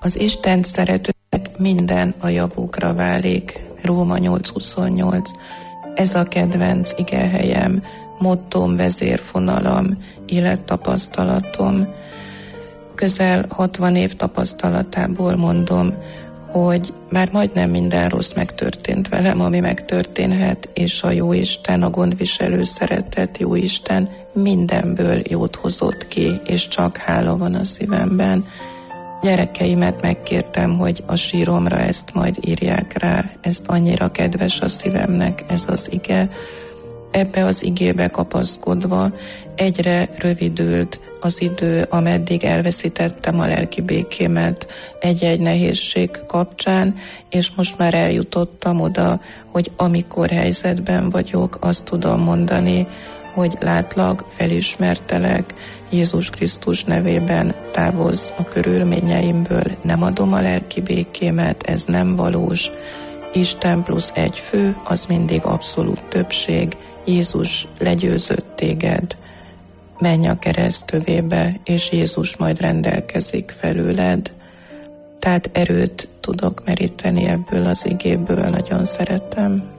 Az Istent szeretőnek minden a javukra válik. Róma 8:28. Ez a kedvenc igehelyem, mottóm, vezérfonalam, élettapasztalatom. Közel 60 év tapasztalatából mondom, hogy már majdnem minden rossz megtörtént velem, ami megtörténhet, és a Jóisten, a gondviselő szeretett Jóisten mindenből jót hozott ki, és csak hála van a szívemben. Gyerekeimet megkértem, hogy a síromra ezt majd írják rá, ezt annyira kedves a szívemnek, ez az ige. Ebbe az igébe kapaszkodva egyre rövidült az idő, ameddig elveszítettem a lelki békémet egy-egy nehézség kapcsán, és most már eljutottam oda, hogy amikor helyzetben vagyok, azt tudom mondani, hogy látlak, felismertelek, Jézus Krisztus nevében távozz a körülményeimből, nem adom a lelki békémet, ez nem valós. Isten plusz egy fő, az mindig abszolút többség. Jézus legyőzött téged, menj a kereszt tövébe, és Jézus majd rendelkezik felőled. Tehát erőt tudok meríteni ebből az igéből, nagyon szeretem.